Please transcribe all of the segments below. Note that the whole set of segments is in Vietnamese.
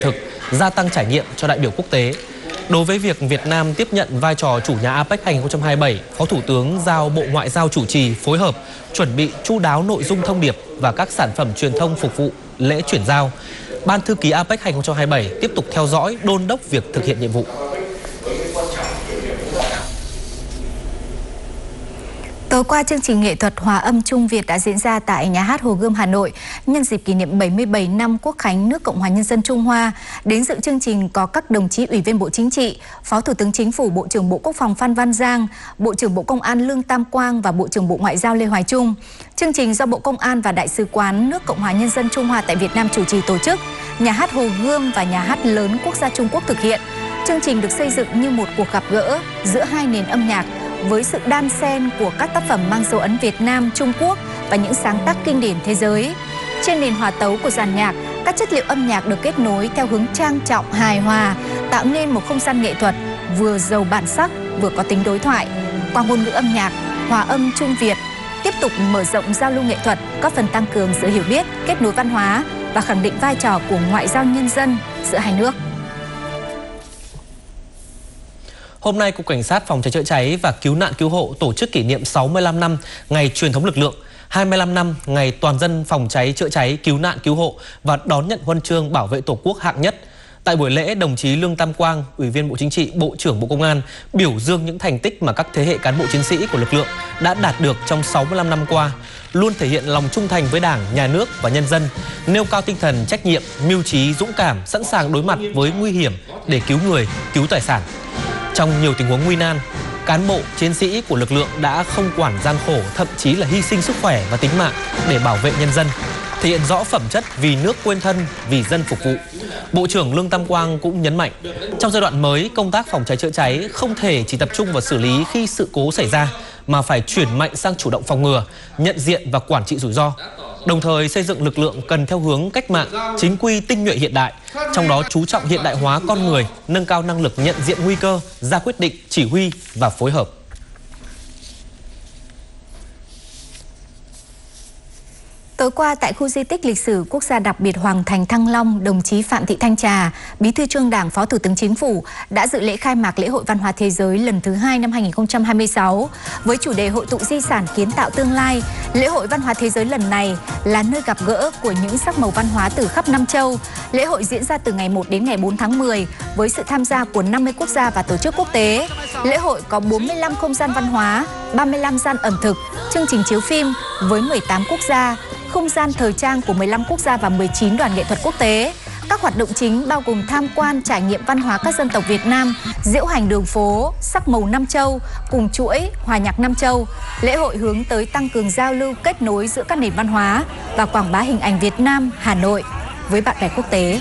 thực, gia tăng trải nghiệm cho đại biểu quốc tế. Đối với việc Việt Nam tiếp nhận vai trò chủ nhà APEC 2027, Phó Thủ tướng giao Bộ Ngoại giao chủ trì phối hợp, chuẩn bị chu đáo nội dung thông điệp và các sản phẩm truyền thông phục vụ lễ chuyển giao. Ban thư ký APEC 2027 tiếp tục theo dõi, đôn đốc việc thực hiện nhiệm vụ. Tối qua, chương trình nghệ thuật Hòa âm Trung Việt đã diễn ra tại Nhà hát Hồ Gươm, Hà Nội nhân dịp kỷ niệm 77 năm Quốc khánh nước Cộng hòa Nhân dân Trung Hoa. Đến dự chương trình có các đồng chí Ủy viên Bộ Chính trị, Phó Thủ tướng Chính phủ, Bộ trưởng Bộ Quốc phòng Phan Văn Giang, Bộ trưởng Bộ Công an Lương Tam Quang và Bộ trưởng Bộ Ngoại giao Lê Hoài Trung. Chương trình do Bộ Công an và Đại sứ quán nước Cộng hòa Nhân dân Trung Hoa tại Việt Nam chủ trì tổ chức, Nhà hát Hồ Gươm và Nhà hát lớn Quốc gia Trung Quốc thực hiện. Chương trình được xây dựng như một cuộc gặp gỡ giữa hai nền âm nhạc, với sự đan xen của các tác phẩm mang dấu ấn Việt Nam, Trung Quốc và những sáng tác kinh điển thế giới. Trên nền hòa tấu của dàn nhạc, các chất liệu âm nhạc được kết nối theo hướng trang trọng, hài hòa, tạo nên một không gian nghệ thuật vừa giàu bản sắc, vừa có tính đối thoại. Qua ngôn ngữ âm nhạc, Hòa âm Trung Việt tiếp tục mở rộng giao lưu nghệ thuật, góp phần tăng cường sự hiểu biết, kết nối văn hóa và khẳng định vai trò của ngoại giao nhân dân giữa hai nước. Hôm nay, Cục Cảnh sát Phòng cháy chữa cháy và Cứu nạn Cứu hộ tổ chức kỷ niệm 65 năm Ngày Truyền thống lực lượng, 25 năm Ngày Toàn dân Phòng cháy chữa cháy, Cứu nạn Cứu hộ và đón nhận huân chương Bảo vệ Tổ quốc hạng nhất. Tại buổi lễ, đồng chí Lương Tam Quang, Ủy viên Bộ Chính trị, Bộ trưởng Bộ Công an biểu dương những thành tích mà các thế hệ cán bộ chiến sĩ của lực lượng đã đạt được trong 65 năm qua, luôn thể hiện lòng trung thành với Đảng, Nhà nước và nhân dân, nêu cao tinh thần trách nhiệm, mưu trí, dũng cảm, sẵn sàng đối mặt với nguy hiểm để cứu người, cứu tài sản. Trong nhiều tình huống nguy nan, cán bộ, chiến sĩ của lực lượng đã không quản gian khổ, thậm chí là hy sinh sức khỏe và tính mạng để bảo vệ nhân dân, thể hiện rõ phẩm chất vì nước quên thân, vì dân phục vụ. Bộ trưởng Lương Tam Quang cũng nhấn mạnh, trong giai đoạn mới, công tác phòng cháy chữa cháy không thể chỉ tập trung vào xử lý khi sự cố xảy ra, mà phải chuyển mạnh sang chủ động phòng ngừa, nhận diện và quản trị rủi ro. Đồng thời xây dựng lực lượng cần theo hướng cách mạng, chính quy, tinh nhuệ hiện đại, trong đó chú trọng hiện đại hóa con người, nâng cao năng lực nhận diện nguy cơ, ra quyết định, chỉ huy và phối hợp. Tối qua, tại khu di tích lịch sử quốc gia đặc biệt Hoàng Thành Thăng Long, đồng chí Phạm Thị Thanh Trà, Bí thư Trung ương Đảng, Phó Thủ tướng Chính phủ đã dự lễ khai mạc Lễ hội Văn hóa Thế giới lần thứ 2 năm 2026 với chủ đề Hội tụ di sản kiến tạo tương lai. Lễ hội Văn hóa Thế giới lần này là nơi gặp gỡ của những sắc màu văn hóa từ khắp năm châu. Lễ hội diễn ra từ ngày 1 đến ngày 4 tháng 10 với sự tham gia của 50 quốc gia và tổ chức quốc tế. Lễ hội có 45 không gian văn hóa, 35 gian ẩm thực, chương trình chiếu phim với 18 quốc gia, không gian thời trang của 15 quốc gia và 19 đoàn nghệ thuật quốc tế. Các hoạt động chính bao gồm tham quan, trải nghiệm văn hóa các dân tộc Việt Nam, diễu hành đường phố, sắc màu Nam Châu cùng chuỗi hòa nhạc Nam Châu. Lễ hội hướng tới tăng cường giao lưu, kết nối giữa các nền văn hóa và quảng bá hình ảnh Việt Nam, Hà Nội với bạn bè quốc tế.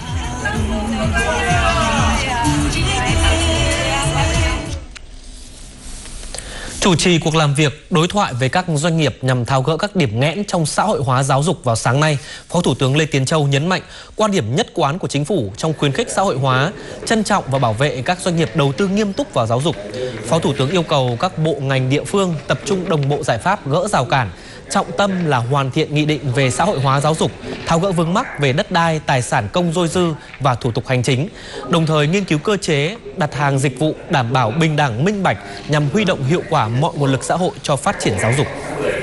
Chủ trì cuộc làm việc đối thoại với các doanh nghiệp nhằm tháo gỡ các điểm nghẽn trong xã hội hóa giáo dục vào sáng nay, Phó Thủ tướng Lê Tiến Châu nhấn mạnh quan điểm nhất quán của chính phủ trong khuyến khích xã hội hóa, trân trọng và bảo vệ các doanh nghiệp đầu tư nghiêm túc vào giáo dục. Phó Thủ tướng yêu cầu các bộ ngành địa phương tập trung đồng bộ giải pháp gỡ rào cản, trọng tâm là hoàn thiện nghị định về xã hội hóa giáo dục, tháo gỡ vướng mắc về đất đai, tài sản công dôi dư và thủ tục hành chính, đồng thời nghiên cứu cơ chế đặt hàng dịch vụ đảm bảo bình đẳng, minh bạch nhằm huy động hiệu quả mọi nguồn lực xã hội cho phát triển giáo dục.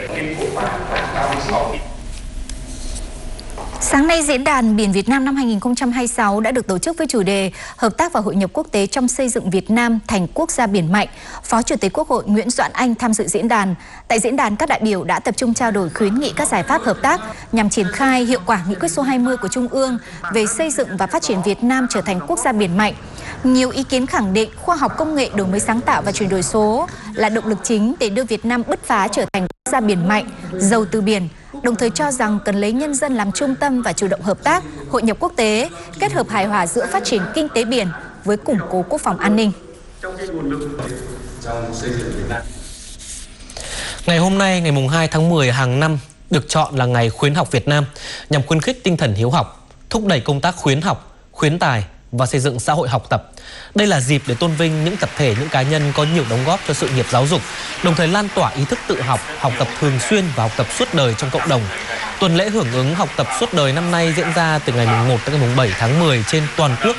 Sáng nay, Diễn đàn Biển Việt Nam năm 2026 đã được tổ chức với chủ đề Hợp tác và hội nhập quốc tế trong xây dựng Việt Nam thành quốc gia biển mạnh. Phó Chủ tịch Quốc hội Nguyễn Doãn Anh tham dự diễn đàn. Tại diễn đàn, các đại biểu đã tập trung trao đổi khuyến nghị các giải pháp hợp tác nhằm triển khai hiệu quả nghị quyết số 20 của Trung ương về xây dựng và phát triển Việt Nam trở thành quốc gia biển mạnh. Nhiều ý kiến khẳng định khoa học công nghệ, đổi mới sáng tạo và chuyển đổi số là động lực chính để đưa Việt Nam bứt phá trở thành quốc gia biển mạnh, giàu từ biển. Đồng thời cho rằng cần lấy nhân dân làm trung tâm và chủ động hợp tác, hội nhập quốc tế, kết hợp hài hòa giữa phát triển kinh tế biển với củng cố quốc phòng an ninh. Ngày hôm nay, ngày 2 tháng 10 hàng năm được chọn là Ngày Khuyến học Việt Nam nhằm khuyến khích tinh thần hiếu học, thúc đẩy công tác khuyến học, khuyến tài và xây dựng xã hội học tập. Đây là dịp để tôn vinh những tập thể, những cá nhân có nhiều đóng góp cho sự nghiệp giáo dục, đồng thời lan tỏa ý thức tự học, học tập thường xuyên và học tập suốt đời trong cộng đồng. Tuần lễ hưởng ứng học tập suốt đời năm nay diễn ra từ ngày 1 tới ngày 7 tháng 10 trên toàn quốc